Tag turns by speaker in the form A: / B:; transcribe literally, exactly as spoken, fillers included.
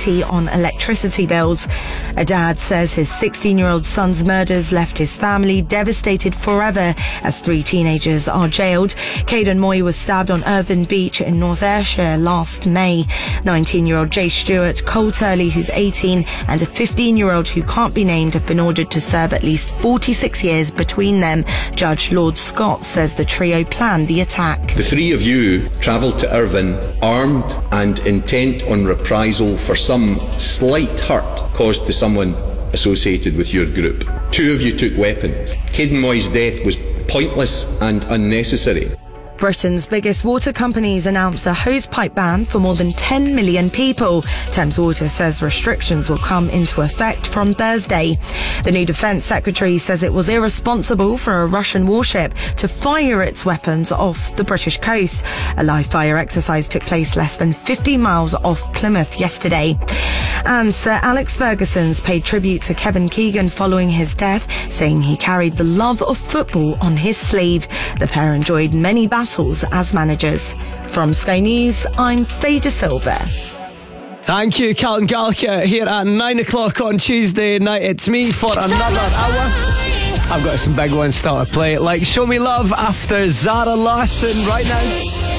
A: anxiety on electricity bills. A dad says his sixteen-year-old son's murders left his family devastated forever as three teenagers are jailed. Caden Moy was stabbed on Irvine Beach in North Ayrshire last May. nineteen-year-old Jay Stewart, Cole Turley, who's eighteen, and a fifteen-year-old who can't be named have been ordered to serve at least forty-six years between them. Judge Lord Scott says the trio planned the attack.
B: The three of you travelled to Irvine armed and intent on reprisal for some slight hurt caused to someone associated with your group. Two of you took weapons. Caden Moy's death was pointless and unnecessary.
A: Britain's biggest water companies announced a hosepipe ban for more than ten million people. Thames Water says restrictions will come into effect from Thursday. The new Defence Secretary says it was irresponsible for a Russian warship to fire its weapons off the British coast. A live fire exercise took place less than fifty miles off Plymouth yesterday. And Sir Alex Ferguson's paid tribute to Kevin Keegan following his death, saying he carried the love of football on his sleeve. The pair enjoyed many battles as managers. From Sky News, I'm Faye De Silva.
C: Thank you, Calvin Gallagher, here at nine o'clock on Tuesday night. It's me for another hour. I've got some big ones still to play, like Show Me Love after Zara Larsson right now.